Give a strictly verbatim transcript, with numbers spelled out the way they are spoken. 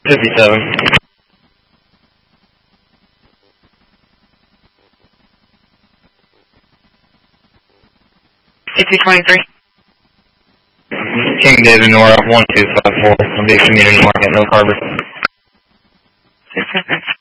fifty-seven. fifty twenty-three. King David Nora, one two five four. I'll be community market, no harbor. Six, six, six.